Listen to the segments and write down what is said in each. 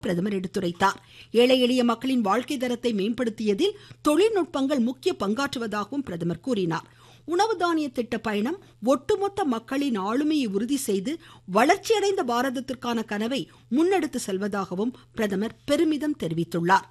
பிரதமர் எடுத்துரைத்தார். ஏழை எளிய மக்களின் வாழ்க்கை தரத்தை மேம்படுத்தியதில் தொழில்நுட்பங்கள் முக்கிய பங்காற்றுவதாகவும் பிரதமர் கூறினார். உணவு தானிய திட்ட பயணம் ஒட்டுமொத்த மக்களின் ஆளுமையை உறுதி செய்து வளர்ச்சியடைந்த பாரதத்திற்கான கனவை முன்னெடுத்து செல்வதாகவும் பிரதமர் பெருமிதம் தெரிவித்துள்ளார்.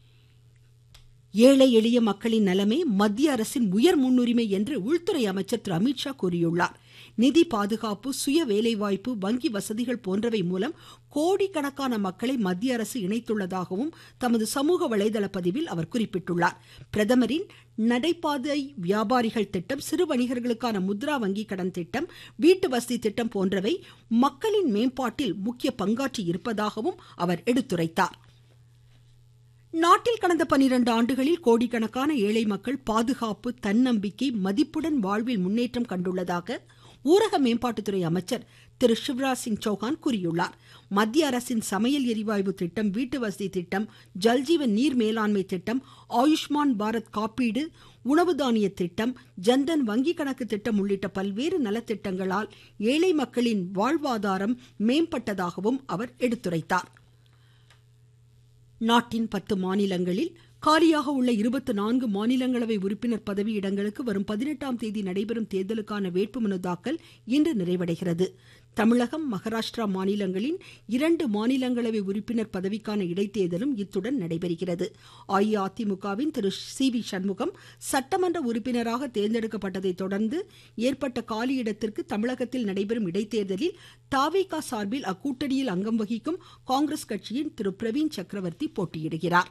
ஏழை எளிய மக்களின் நலமே மத்திய அரசின் உயர் முன்னுரிமை என்று உள்துறை அமைச்சர் திரு அமித்ஷா கூறியுள்ளார். நிதி பாதுகாப்பு, சுய வேலைவாய்ப்பு, வங்கி வசதிகள் போன்றவை மூலம் கோடிக்கணக்கான மக்களை மத்திய அரசு இணைத்துள்ளதாகவும் தமது சமூக வலைதள பதிவில் அவர் குறிப்பிட்டுள்ளார். பிரதமரின் நடைபாதை வியாபாரிகள் திட்டம், சிறு வணிகர்களுக்கான முத்ரா வங்கி கடன் திட்டம், வீட்டு வசதி திட்டம் போன்றவை மக்களின் மேம்பாட்டில் முக்கிய பங்காற்றி இருப்பதாகவும் அவர் எடுத்துரைத்தார். நாட்டில் கடந்த 12 ஆண்டுகளில் கோடிக்கணக்கான ஏழை மக்கள் பாதுகாப்பு, தன்னம்பிக்கை, மதிப்புடன் வாழ்வில் முன்னேற்றம் கண்டுள்ளதாக ஊரக மேம்பாட்டுத்துறை அமைச்சர் திரு சிவராஜ் சிங் சௌஹான் கூறியுள்ளார். மத்திய அரசின் சமையல் எரிவாயு திட்டம், வீட்டு வசதி திட்டம், ஜல்ஜீவன் நீர் மேலாண்மை திட்டம், ஆயுஷ்மான் பாரத் காப்பீடு, உணவு தானிய திட்டம், ஜன்தன் வங்கி கணக்கு திட்டம் உள்ளிட்ட பல்வேறு நலத்திட்டங்களால் ஏழை மக்களின் வாழ்வாதாரம் மேம்பட்டதாகவும் அவர் எடுத்துரைத்தார். நாட்டின் 10 மாநிலங்களில் காலியாக உள்ள 24 மாநிலங்களவை உறுப்பினர் பதவி இடங்களுக்கு வரும் 18ஆம் தேதி நடைபெறும் தேர்தலுக்கான வேட்புமனு தாக்கல் இன்று நிறைவடைகிறது. தமிழகம், மகாராஷ்டிரா மாநிலங்களின் 2 மாநிலங்களவை உறுப்பினர் பதவிக்கான இடைத்தேர்தலும் இத்துடன் நடைபெறுகிறது. அஇஅதிமுகவின் திரு சி.வி. சண்முகம் சட்டமன்ற உறுப்பினராக தேர்ந்தெடுக்கப்பட்டதை தொடர்ந்து ஏற்பட்ட காலியிடத்திற்கு தமிழகத்தில் நடைபெறும் இடைத்தேர்தலில் தவிக சார்பில் அக்கூட்டணியில் அங்கம் வகிக்கும் காங்கிரஸ் கட்சியின் திரு பிரவீன் சக்கரவர்த்தி போட்டியிடுகிறார்.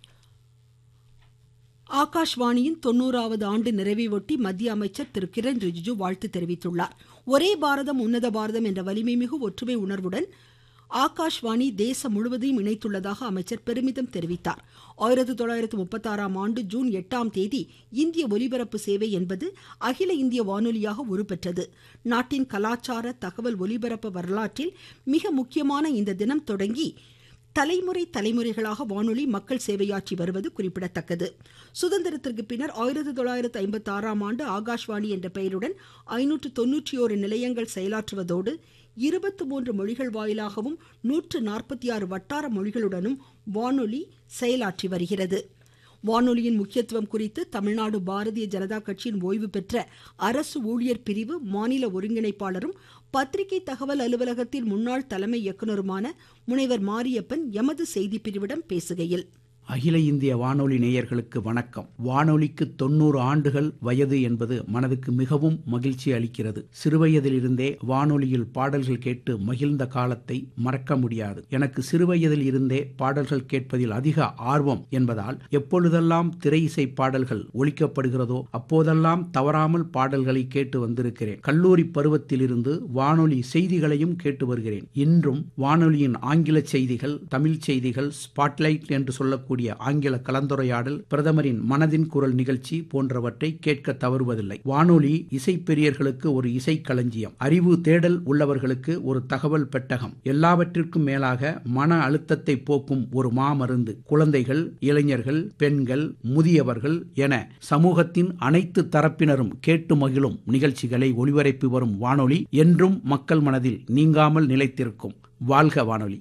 ஆகாஷ்வாணியின் 90வது ஆண்டு நிறைவையொட்டி மத்திய அமைச்சர் திரு கிரண் ரிஜிஜு வாழ்த்து தெரிவித்துள்ளார். ஒரே பாரதம் உன்னத பாரதம் என்ற வலிமைமிகு ஒற்றுமை உணர்வுடன் ஆகாஷ்வாணி தேசம் முழுவதையும் இணைத்துள்ளதாக அமைச்சர் பெருமிதம் தெரிவித்தார். 1936ஆம் ஆண்டு ஜூன் 8ஆம் தேதி இந்திய ஒலிபரப்பு சேவை என்பது அகில இந்திய வானொலியாக உருப்பெற்றது. நாட்டின் கலாச்சார தகவல் ஒலிபரப்பு வரலாற்றில் மிக முக்கியமான இந்த தினம் தொடங்கி தலைமுறைகளாக வானொலி மக்கள் சேவையாற்றி வருவது குறிப்பிடத்தக்கது. சுதந்திரத்திற்கு பின்னர் 1956ஆம் ஆண்டு ஆகாஷ்வாணி என்ற பெயருடன் 591 நிலையங்கள் செயலாற்றுவதோடு 23 மொழிகள் வாயிலாகவும் 146 வட்டார மொழிகளுடனும் வானொலி செயலாற்றி வருகிறது. வானொலியின் முக்கியத்துவம் குறித்து தமிழ்நாடு பாரதிய ஜனதா கட்சியின் ஓய்வு பெற்ற அரசு ஊழியர் பிரிவு மாநில ஒருங்கிணைப்பாளரும் பத்திரிகை தகவல் அலுவலகத்தின் முன்னாள் தலைமை இயக்குநருமான முனைவர் மாரியப்பன் எமது செய்தி பிரிவிடம் பேசுகையில், அகில இந்திய வானொலி நேயர்களுக்கு வணக்கம். வானொலிக்கு 90 ஆண்டுகள் வயது என்பது மனதுக்கு மிகவும் மகிழ்ச்சி அளிக்கிறது. சிறுவயதிலிருந்தே வானொலியில் பாடல்கள் கேட்டு மகிழ்ந்த காலத்தை மறக்க முடியாது. எனக்கு சிறுவயதில் இருந்தே பாடல்கள் கேட்பதில் அதிக ஆர்வம் என்பதால் எப்பொழுதெல்லாம் திரை இசை பாடல்கள் ஒலிக்கப்படுகிறதோ அப்போதெல்லாம் தவறாமல் பாடல்களை கேட்டு வந்திருக்கிறேன். கல்லூரி பருவத்திலிருந்து வானொலி செய்திகளையும் கேட்டு வருகிறேன். இன்றும் வானொலியின் ஆங்கில செய்திகள், தமிழ் செய்திகள், ஸ்பாட்லைட் என்று சொல்லக்கூடிய ஆங்கில கலந்துரையாடல், பிரதமரின் மனதின் குரல் நிகழ்ச்சி போன்றவற்றை கேட்க தவறுவதில்லை. வானொலி இசைப்பெரியர்களுக்கு ஒரு இசை களஞ்சியம், அறிவு தேடல் உள்ளவர்களுக்கு ஒரு தகவல் பெட்டகம், எல்லாவற்றிற்கும் மேலாக மன அழுத்தத்தை போக்கும் ஒரு மாமருந்து. குழந்தைகள், இளைஞர்கள், பெண்கள், முதியவர்கள் என சமூகத்தின் அனைத்து தரப்பினரும் கேட்டு மகிழும் நிகழ்ச்சிகளை ஒளிபரப்பி வரும் வானொலி என்றும் மக்கள் மனதில் நீங்காமல் நிலைத்திருக்கும். வாழ்க வானொலி.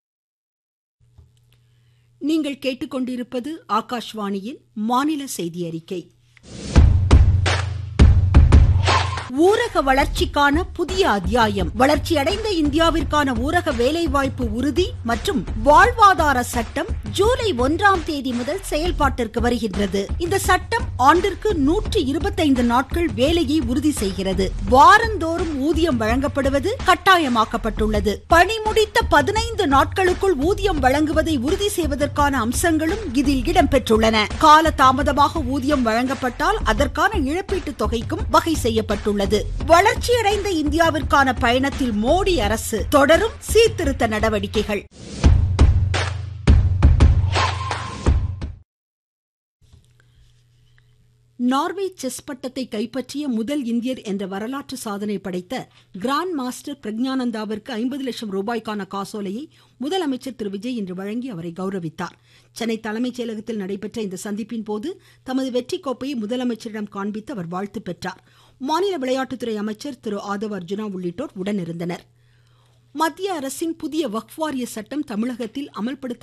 நீங்கள் கேட்டுக்கொண்டிருப்பது ஆகாஷ்வாணியின் மாநில செய்தி அறிக்கை. ஊரக வளர்ச்சிக்கான புதிய அத்தியாயம். வளர்ச்சியடைந்த இந்தியாவிற்கான ஊரக வேலைவாய்ப்பு உறுதி மற்றும் வாழ்வாதார சட்டம் ஜூலை 1ஆம் தேதி முதல் செயல்பாட்டிற்கு வருகின்றது. இந்த சட்டம் ஆண்டிற்கு 125 நாட்கள் வேலையை உறுதி செய்கிறது. வாரந்தோறும் ஊதியம் வழங்கப்படுவது கட்டாயமாக்கப்பட்டுள்ளது. பணி முடித்த 15 நாட்களுக்குள் ஊதியம் வழங்குவதை உறுதி செய்வதற்கான அம்சங்களும் இதில் இடம்பெற்றுள்ளன. கால தாமதமாக ஊதியம் வழங்கப்பட்டால் அதற்கான இழப்பீட்டுத் தொகைக்கும் வகை செய்யப்பட்டுள்ளது. வளர்ச்சியடைந்த இந்தியாவிற்கான பயணத்தில் மோடி அரசு தொடரும் சீர்திருத்த நடவடிக்கைகள். நார்வே செஸ் பட்டத்தை கைப்பற்றிய முதல் இந்தியர் என்ற வரலாற்று சாதனை படைத்த கிராண்ட் மாஸ்டர் பிரக்ஞானந்தாவிற்கு 50 லட்சம் ரூபாய்க்கான காசோலையை முதலமைச்சர் திரு விஜய் இன்று வழங்கி அவரை கௌரவித்தார். சென்னை தலைமைச் செயலகத்தில் நடைபெற்ற இந்த சந்திப்பின் போது தமது வெற்றி கோப்பையை முதலமைச்சரிடம் காண்பித்து அவர் வாழ்த்து பெற்றார். மாநில விளையாட்டுத்துறை அமைச்சர் திரு ஆதவ் அர்ஜுனா உள்ளிட்டோர் உடனிருந்தனர். மத்திய அரசின் புதிய வக்ஃப் வாரிய சட்டம் தமிழகத்தில் அமல்படுத்த